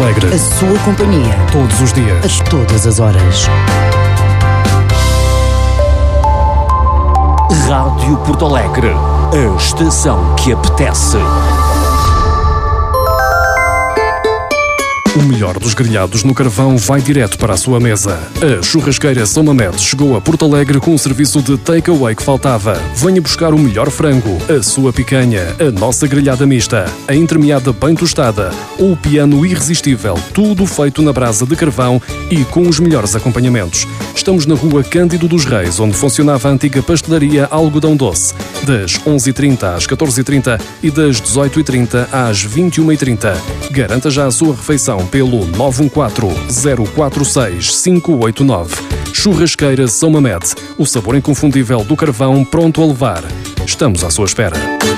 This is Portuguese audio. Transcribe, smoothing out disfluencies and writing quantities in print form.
Alegre. A sua companhia. Todos os dias. A todas as horas. Rádio Porto Alegre. A estação que apetece. O melhor dos grelhados no carvão vai direto para a sua mesa. A churrasqueira São Mamede chegou a Porto Alegre com o serviço de take-away que faltava. Venha buscar o melhor frango, a sua picanha, a nossa grelhada mista, a entremeada bem tostada ou o piano irresistível, tudo feito na brasa de carvão e com os melhores acompanhamentos. Estamos na rua Cândido dos Reis, onde funcionava a antiga pastelaria Algodão Doce, das 11h30 às 14h30 e das 18h30 às 21h30. Garanta já a sua refeição pelo 914-046-589. Churrasqueira São Mamede, o sabor inconfundível do carvão pronto a levar. Estamos à sua espera.